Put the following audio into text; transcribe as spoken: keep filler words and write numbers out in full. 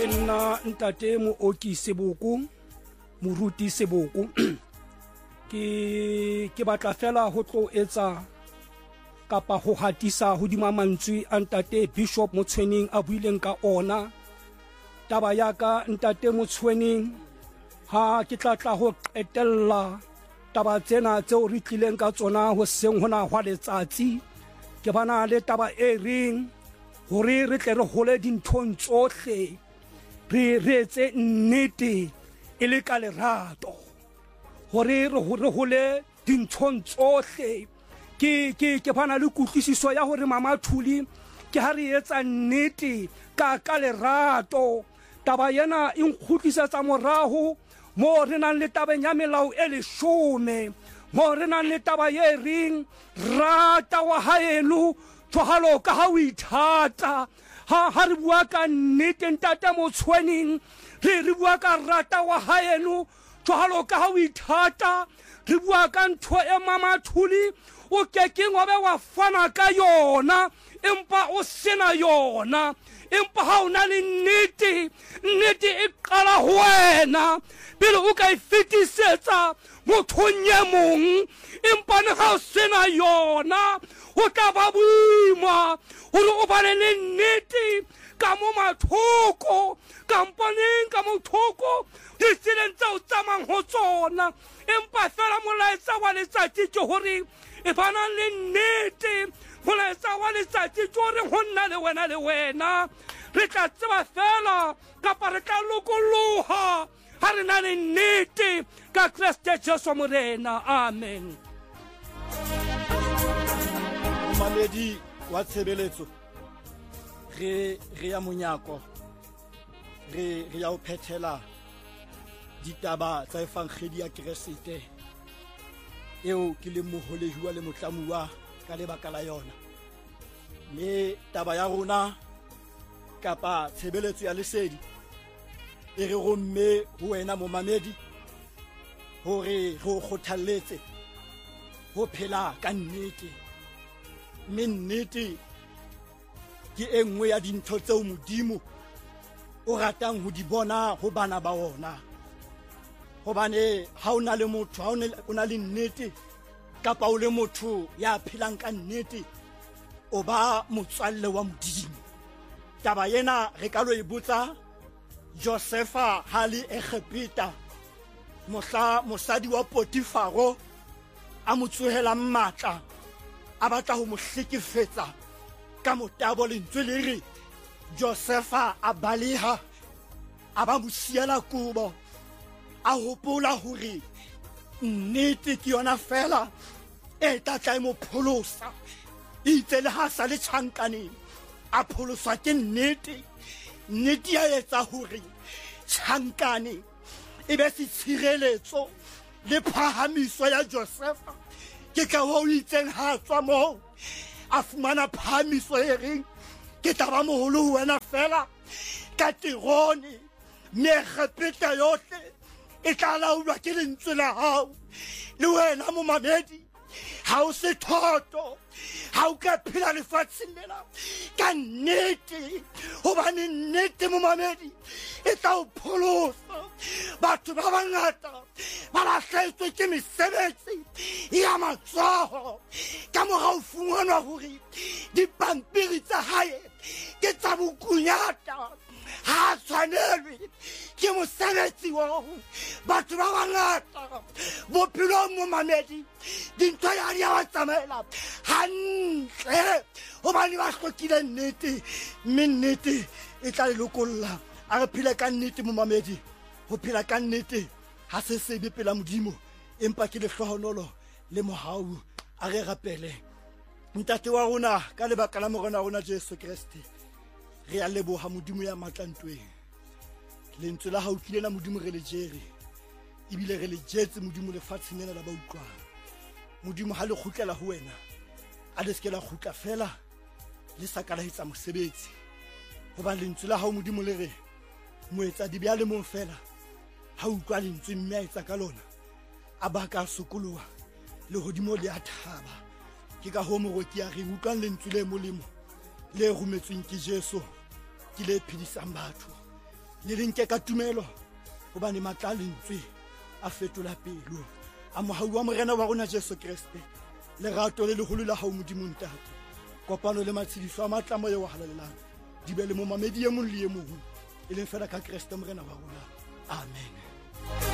Nna ntate Mooki Seboko, moruti Seboko, ke ke batla fela ho tlo etsa kapa ho hatisa hodima mantswe a ntate Bishop Motshweneng a buileng ka ona. Taba ya ka ntate Motshweneng ha ke tla tla ho qetella taba tsena tseo re tlileng ka tsona ho seng hona hwa letsatsi. Ke bana le taba e reng hore re tle re hole dinthong tsohle, re re etse nnete e le ka lerato, hore re hole dinthong tsohle. Ke ke ke bana le kutlwisiso ya hore Mama Thuli ke ha re etsa nnete ka ka lerato. Taba yena e nkgutlisetsa moraho mo re nang le tabeng ya melao e leshome, mo re nang le taba ye reng rata wa haeno tlohalo ka ha o ithata. Ha ha re bua ka nnete ntate Motshweneng, re re bua ka rata wa haeno tlohalo ka ha o ithata. Re bua ka ntho e Mama Thuli o kekeng wa be wa fana ka yona empa o sena yona, empa ha o na le nnete, nnete e qala ho wena pele o ka e fetisetsa mothong e mong. Empa ne ha o sena yona o tla ba boima hore o bane le nnete ka mo mathoko kampaneng ka mo thoko di tseleng tseo tsamayang ho tsona. Empa fela molaetsa wa letsatsi ke hore e bana le nnete, molaetsa wa letsatsi ke hore ho nna le wena le wena re tla tseba fela kapa re tla lokoloha ha re na le nnete ka Kriste Jesu Morena. Amen. Mamedi wa tshebeletso re re ya monyako re re ya o phethela ditaba tsa efangeli ya Keresete eo ke le moholehiwa le motlamuwa ka lebaka la yona. Le taba ya rona kapa tshebeletso ya lesedi e re romme ho wena momamedi hore ho kgothalletse ho phela ka nnete. Mme nnete ke e nngwe ya dintho tseo Modimo o ratang ho di bona ho bana ba ona. Hobane ha o na le motho, ha o na le nnete kapa o le motho ya phelang ka nnete, o ba motswalle wa Modimo. Taba yena re ka lo e botsa Josefa ha le Egepeta, mohla mosadi wa Potifaro a mo tsohela matla a batla ho mo hlekefetsa ka motabo. Lentswe le re Josefa a baleha a ba mo siela kobo, a hopola hore nnete ke yona fela e tla tla e mo pholosa. Itse le ha sa le tjhankaneng a pholoswa ke nnete. Nnete ya etsa hore tjhankane e be setshireletso le phahamiso ya Josefa. Ke ka ho itseng ha tswa moo a fumana phahamiso e reng ke tla ba moholo ho wena fela ka Tirone, mme Egepeta yohle e tla laolwa ke lentswe la hao. Le wena momamedi ha o se thoto, ha o ka phela lefatsheng lena ka nnete, hobane nnete momamedi e tla o pholosa. Batho ba bangata ba lahlehetswe ke mesebetsi ya matsoho ka mora ho fumanwa hore dipampiri tsa hae ke tsa bokunyata, ha tshwanelwe ke mosebetsi oo. Batho ba bangata bophelong momamedi dintho ya di a ba tsamaela hantle hobane ba hlokile nnete, mme nnete e tla le lokolla. A re phele ka nnete momamedi. Ho phela ka nnete ha se sebe pela Modimo, empa ke lehlohonolo le mohau. A re rapele ntate wa rona ka lebaka la morena wa rona Jesu Kriste. Re a leboha Modimo ya matlantweng. Lentswe la hao tlile la Modimo re le jere, ebile re le jetse Modimo lefatsheng lena la ba utlwang. Modimo ha le kgutlela ho wena, a le skela kgutla fela le sakala etsa mosebetsi. Hoba lentswe la hao Modimo le re moetsa di bya le mo fela ha utlwa lentswe mme a etsa ka lona a baka sokoloha le hodimo le a thaba. Ke ka ho moroki ya re utlwang lentswe le molemo le rumetsweng ke Jesu ke le phedisang batho. le le nke ka tumelo hobane matla a lentswe a fetola pelo. Amohau wa morena wa rona Jesu Kriste, lerato le leholo la hao Modimo Ntate, kopano le matshediso a matla moya wa halalelang di be le mo mamedi e mong le e mong, e leng fela ka Kriste morena wa rona. Amen.